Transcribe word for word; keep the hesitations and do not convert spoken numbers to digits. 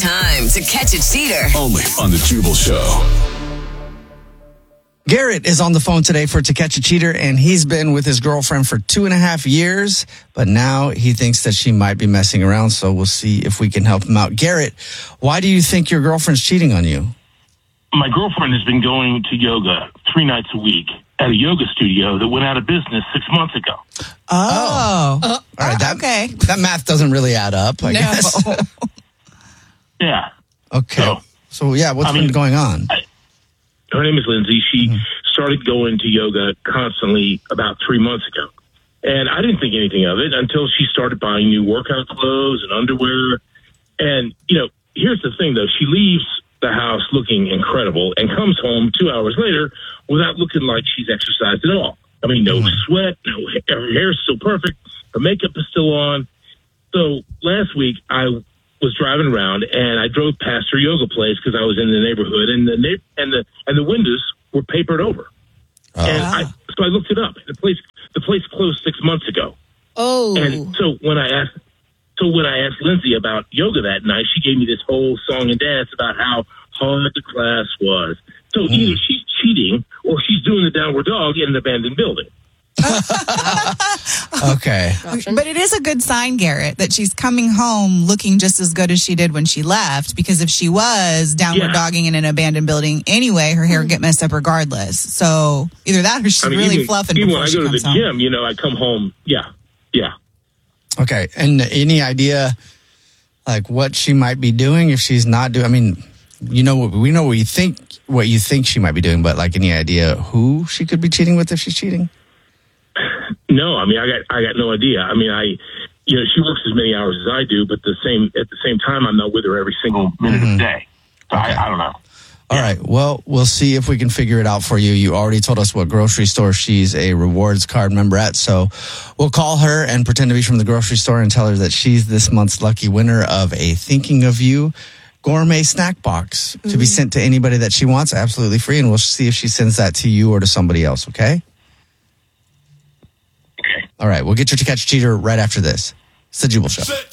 time to catch a cheater. Only on the Jubal Show. Garrett is on the phone today for To Catch a Cheater, and he's been with his girlfriend for two and a half years, but now he thinks that she might be messing around, so we'll see if we can help him out. Garrett, why do you think your girlfriend's cheating on you? My girlfriend has been going to yoga three nights a week at a yoga studio that went out of business six months ago. Oh. Uh, All right, that, okay. that math doesn't really add up, I No. guess. Yeah. Okay. So, So, yeah, what's I mean, been going on? I, her name is Lindsay. She mm-hmm. started going to yoga constantly about three months ago. And I didn't think anything of it until she started buying new workout clothes and underwear. And, you know, here's the thing, though. She leaves the house looking incredible and comes home two hours later without looking like she's exercised at all. I mean, no mm-hmm. sweat, no, her hair's still perfect, her makeup is still on. So last week, I was driving around and I drove past her yoga place because I was in the neighborhood, and the na- and the and the windows were papered over. Oh. And I, so I looked it up. The place the place closed six months ago. Oh, and so when I asked, so when I asked Lindsay about yoga that night, she gave me this whole song and dance about how hard the class was. So mm. either she's cheating or she's doing the downward dog in an abandoned building. Okay. But it is a good sign, Garrett, that she's coming home looking just as good as she did when she left, because if she was downward yeah. dogging in an abandoned building anyway, her hair would get messed up regardless. So either that or she's I mean, really even, fluffing even before when I she go to comes the home. gym, you know, I come home. Yeah. Yeah. Okay. And any idea, like, what she might be doing if she's not doing, I mean, you know, we know what you think, what you think she might be doing, but like, any idea who she could be cheating with if she's cheating? No, I mean, I got, I got no idea. I mean, I, you know, she works as many hours as I do, but the same, at the same time, I'm not with her every single minute mm-hmm. of the day. So okay. I, I don't know. All yeah. right. Well, we'll see if we can figure it out for you. You already told us what grocery store she's a rewards card member at, so we'll call her and pretend to be from the grocery store and tell her that she's this month's lucky winner of a Thinking of You gourmet snack box mm-hmm. to be sent to anybody that she wants, absolutely free, and we'll see if she sends that to you or to somebody else, okay? Okay. All right, we'll get you To Catch a Cheater right after this. It's the Jubal Show.